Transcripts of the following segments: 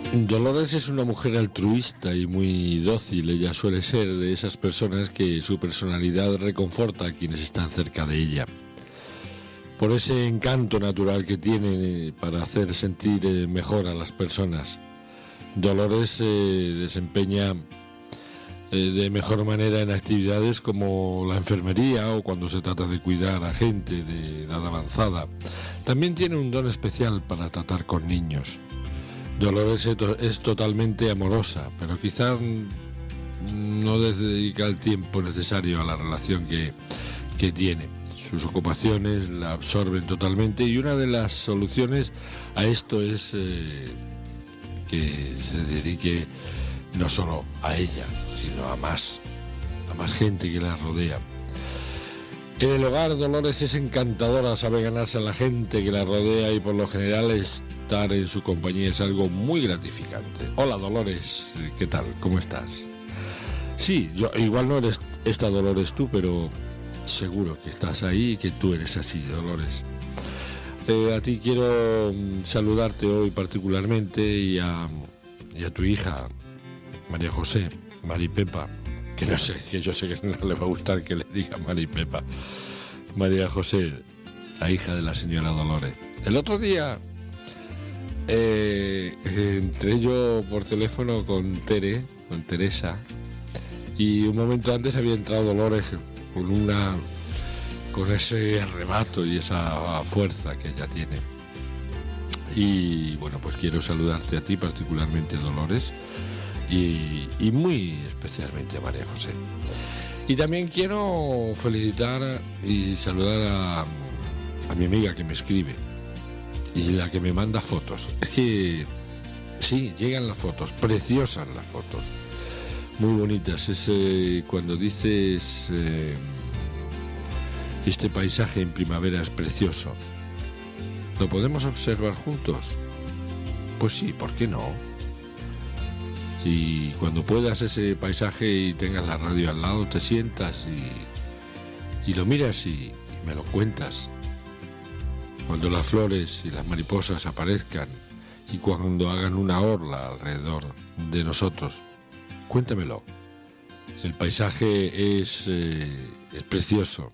Dolores es una mujer altruista y muy dócil. Ella suele ser de esas personas que su personalidad reconforta a quienes están cerca de ella. Por ese encanto natural que tiene para hacer sentir mejor a las personas. Dolores se desempeña de mejor manera en actividades como la enfermería o cuando se trata de cuidar a gente de edad avanzada. También tiene un don especial para tratar con niños. Dolores es totalmente amorosa, pero quizás no dedica el tiempo necesario a la relación que tiene. Sus ocupaciones la absorben totalmente y una de las soluciones a esto es que se dedique no solo a ella, sino a más gente que la rodea. En el hogar, Dolores es encantadora, sabe ganarse a la gente que la rodea y por lo general estar en su compañía es algo muy gratificante. Hola Dolores, ¿qué tal? ¿Cómo estás? Sí, yo igual no eres esta Dolores tú, pero seguro que estás ahí y que tú eres así, Dolores. A ti quiero saludarte hoy particularmente y a tu hija, María José, Mari Pepa, que yo sé que no le va a gustar que le diga Mari Pepa. María José, la hija de la señora Dolores. El otro día entré yo por teléfono con Teresa, y un momento antes había entrado Dolores con ese arrebato y esa fuerza que ella tiene. Y bueno, pues quiero saludarte a ti particularmente, Dolores, y muy especialmente a María José. Y también quiero felicitar y saludar a mi amiga que me escribe y la que me manda fotos. Es que sí, llegan las fotos, preciosas las fotos, muy bonitas. Es cuando dices este paisaje en primavera es precioso. ¿Lo podemos observar juntos? Pues sí, ¿por qué no? Y cuando puedas ese paisaje y tengas la radio al lado, te sientas y lo miras y me lo cuentas. Cuando las flores y las mariposas aparezcan y cuando hagan una orla alrededor de nosotros, cuéntamelo. El paisaje es precioso.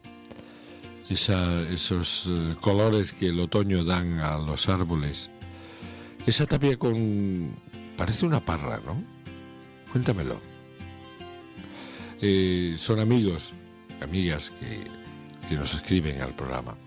Esos colores que el otoño dan a los árboles. Esa tapia parece una parra, ¿no? Cuéntamelo. Son amigos, amigas que nos escriben al programa.